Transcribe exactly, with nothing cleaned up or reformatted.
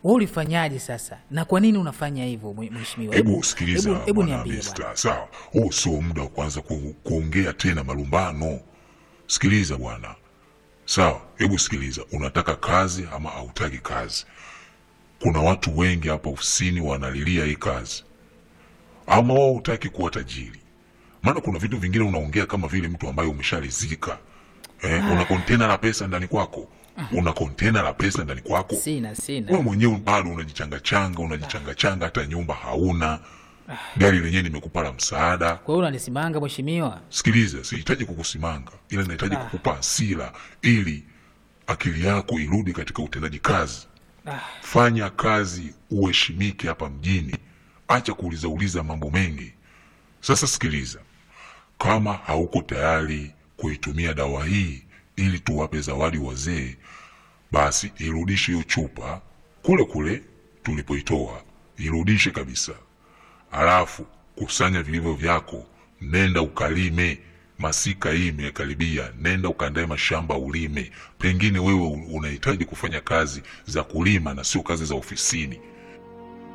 Wewe ulifanyaje sasa? Na kwa nini unafanya hivyo mheshimiwa? Hebu sikiliza. Hebu niambie bwana. Sawa. Huu sio muda wa kwanza ku, kuongea tena malumbano. Sikiliza bwana. Sawa, hebu sikiliza. Unataka kazi ama hautaki kazi? Kuna watu wengi hapa ofisini wanalilia hii kazi. Ama wao hutaki kuwa tajiri? Maana kuna vitu vingine unaongea kama vile mtu ambaye umeshalizika. Eh, una kontena la pesa ndani kwako. Una kontena la pesa ndani kwako. Sina, sina. Wewe mwenyewe bado unajichanga changa, unajichanga changa, hata nyumba hauna. Gari lenyewe nimekupa la msaada. Kwa hiyo unanisimanga mheshimiwa? Sikiliza, sihitaji kukusimanga, ila nahitaji ah. kukupa hasira ili akili yako irudi katika utendaji kazi. Ah. Fanya kazi, uheshimike hapa mjini. Acha kuuliza uliza mambo mengi. Sasa sikiliza. Kama hauko tayari kuitumia dawa hii ili tuwape zawadi wazee, basi irudishe hiyo chupa kule kule tulipoitoa. Irudishe kabisa. Alafu kusanya vilivyo vyako, nenda ukalime. Masika hii imekaribia, nenda ukaandae mashamba ulime. Pengine wewe unahitaji kufanya kazi za kulima na sio kazi za ofisini.